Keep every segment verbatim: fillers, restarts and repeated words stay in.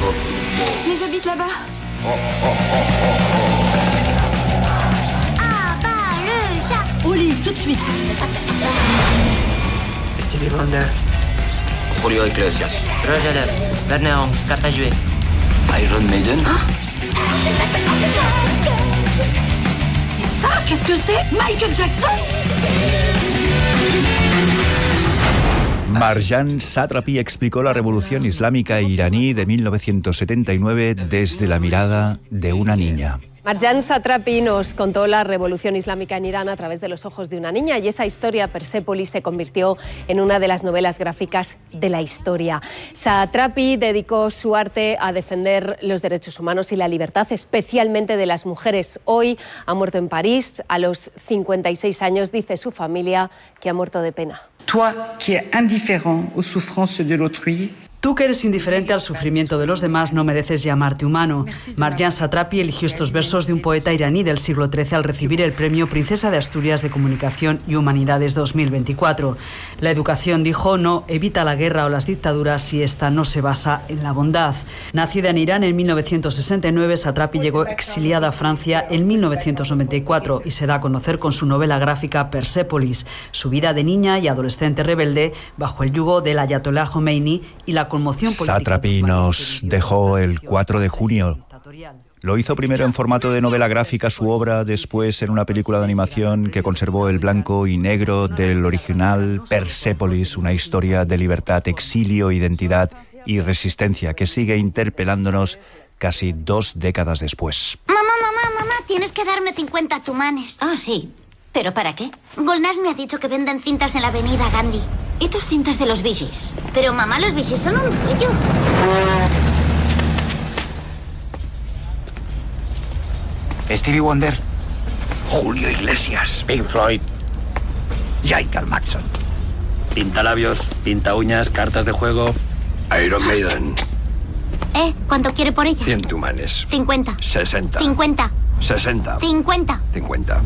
Mais j'habite là-bas. Ah bah le chat. Au lit, tout de suite. Stevie Wonder. Julio Iglesias. Roger, Werner Hong, carte à jouer. Iron Maiden. Hein? Et ça, qu'est-ce que c'est? Michael Jackson? Marjane Satrapi explicó la revolución islámica iraní de mil novecientos setenta y nueve desde la mirada de una niña. Marjane Satrapi nos contó la revolución islámica en Irán a través de los ojos de una niña y esa historia, Persépolis, se convirtió en una de las novelas gráficas de la historia. Satrapi dedicó su arte a defender los derechos humanos y la libertad, especialmente de las mujeres. Hoy ha muerto en París a los cincuenta y seis años. Dice su familia que ha muerto de pena. Toi qui es indifférent aux souffrances de l'autrui. Tú que eres indiferente al sufrimiento de los demás no mereces llamarte humano. Marjane Satrapi eligió estos versos de un poeta iraní del siglo trece al recibir el premio Princesa de Asturias de Comunicación y Humanidades dos mil veinticuatro. La educación, dijo, no evita la guerra o las dictaduras si esta no se basa en la bondad. Nacida en Irán en mil novecientos sesenta y nueve, Satrapi llegó exiliada a Francia en mil novecientos noventa y cuatro y se da a conocer con su novela gráfica Persépolis, su vida de niña y adolescente rebelde bajo el yugo del Ayatollah Khomeini y la conmoción política. Satrapi nos dejó el cuatro de junio. Lo hizo primero en formato de novela gráfica su obra, después en una película de animación que conservó el blanco y negro del original Persépolis, una historia de libertad, exilio, identidad y resistencia que sigue interpelándonos casi dos décadas después. Mamá, mamá, mamá, tienes que darme cincuenta tumanes. Ah, sí. ¿Pero para qué? Golnaz me ha dicho que venden cintas en la avenida Gandhi. ¿Y tus cintas de los Bee Gees? Pero mamá, los Bee Gees son un rollo. Stevie Wonder. Julio Iglesias. Pink Floyd. Michael Jackson. Pintalabios, pinta uñas, cartas de juego. Iron Maiden. ¿Eh? ¿Cuánto quiere por ella? cien tumanes. cincuenta. sesenta. cincuenta. sesenta. cincuenta. cincuenta.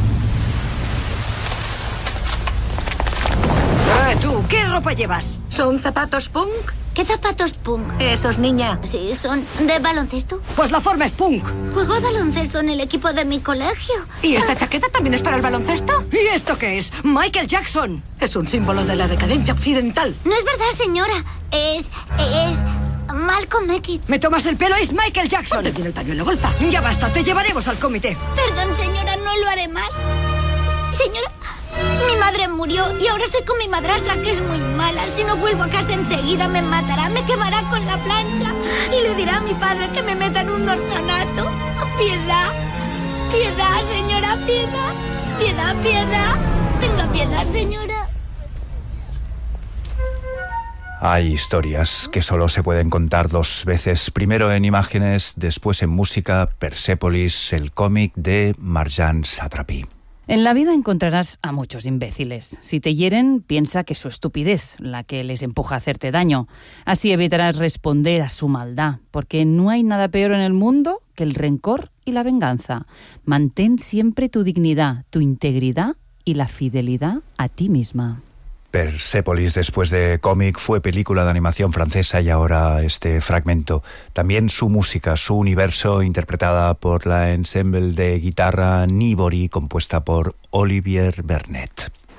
Eh, tú, ¿qué ropa llevas? ¿Son zapatos punk? ¿Qué zapatos punk? Esos, niña. Sí, son de baloncesto. Pues la forma es punk. Juego al baloncesto en el equipo de mi colegio. ¿Y esta chaqueta también es para el baloncesto? ¿Y esto qué es? Michael Jackson. Es un símbolo de la decadencia occidental. No es verdad, señora. Es... es... Malcolm X. ¿Me tomas el pelo? Es Michael Jackson. ¿Dónde tiene el pañuelo, golfa? Ya basta, te llevaremos al comité. Perdón, señora, no lo haré más. Señora, mi madre murió y ahora estoy con mi madrastra, que es muy mala. Si no vuelvo a casa enseguida me matará, me quemará con la plancha y le dirá a mi padre que me meta en un orfanato. Piedad, piedad, señora, piedad, piedad, piedad. Tenga piedad, señora. Hay historias que solo se pueden contar dos veces, primero en imágenes, después en música. Persépolis, el cómic de Marjane Satrapi. En la vida encontrarás a muchos imbéciles. Si te hieren, piensa que es su estupidez la que les empuja a hacerte daño. Así evitarás responder a su maldad, porque no hay nada peor en el mundo que el rencor y la venganza. Mantén siempre tu dignidad, tu integridad y la fidelidad a ti misma. Persépolis, después de cómic, fue película de animación francesa y ahora este fragmento. También su música, su universo, interpretada por la ensemble de guitarra Nibori, compuesta por Olivier Bernet.